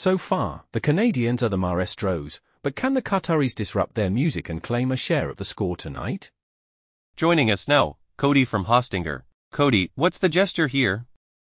So far, the Canadians are the maestros, but can the Qataris disrupt their music and claim a share of the score tonight? Joining us now, Cody from Hostinger. Cody, what's the gesture here?